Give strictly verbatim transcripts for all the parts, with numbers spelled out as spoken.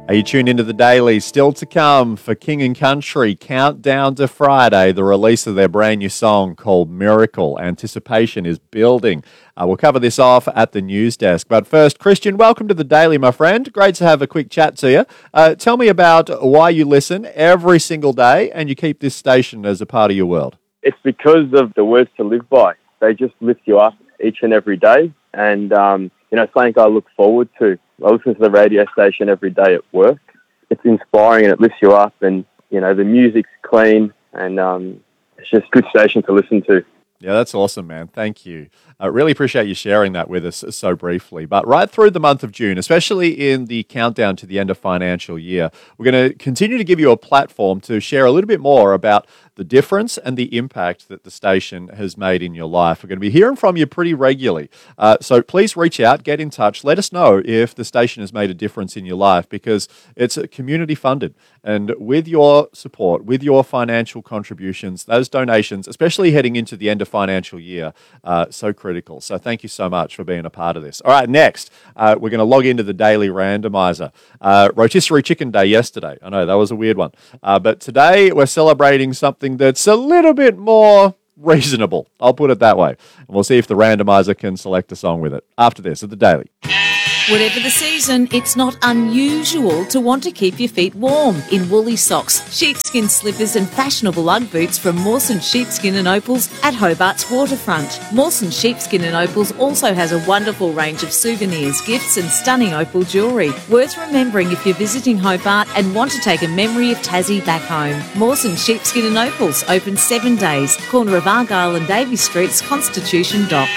Are you tuned into the Daily? Still to come for King and Country, countdown to Friday, the release of their brand new song called Miracle. Anticipation is building. Uh, we'll cover this off at the news desk. But first, Christian, welcome to the Daily, my friend. Great to have a quick chat to you. Uh, tell me about why you listen every single day and you keep this station as a part of your world. It's because of the words to live by. They just lift you up each and every day. And, um, you know, something I look forward to. I listen to the radio station every day at work. It's inspiring and it lifts you up, and, you know, the music's clean, and um, it's just a good station to listen to. Yeah, that's awesome, man. Thank you. I really appreciate you sharing that with us so briefly. But right through the month of June, especially in the countdown to the end of financial year, we're going to continue to give you a platform to share a little bit more about the difference and the impact that the station has made in your life. We're going to be hearing from you pretty regularly. Uh, so please reach out, get in touch. Let us know if the station has made a difference in your life, because it's community funded. And with your support, with your financial contributions, those donations, especially heading into the end of financial year, uh, so critical. So thank you so much for being a part of this. All right, next, uh, we're going to log into the Daily Randomizer. Uh, Rotisserie Chicken Day yesterday. I know, that was a weird one. Uh, but today we're celebrating something that's a little bit more reasonable. I'll put it that way. And we'll see if the randomizer can select a song with it after this at the Daily. Whatever the season, it's not unusual to want to keep your feet warm in woolly socks, sheepskin slippers and fashionable Ugg boots from Mawson Sheepskin and Opals at Hobart's waterfront. Mawson Sheepskin and Opals also has a wonderful range of souvenirs, gifts and stunning opal jewellery. Worth remembering if you're visiting Hobart and want to take a memory of Tassie back home. Mawson Sheepskin and Opals, open seven days, corner of Argyle and Davey Streets, Constitution Dock.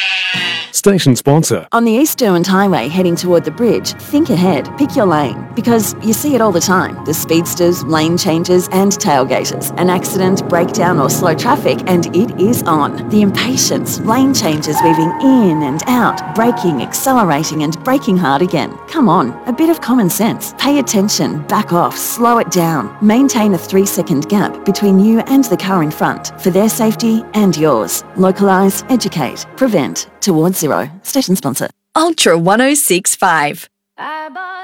Station sponsor. On the East Derwent Highway heading toward the bridge, think ahead, pick your lane, because you see it all the time. The speedsters, lane changes and tailgaters. An accident, breakdown or slow traffic and it is on. The impatience, lane changes weaving in and out, braking, accelerating and braking hard again. Come on, a bit of common sense. Pay attention, back off, slow it down. Maintain a three second gap between you and the car in front for their safety and yours. Localise, educate, prevent. Towards Zero. Station sponsor. Ultra one oh six point five.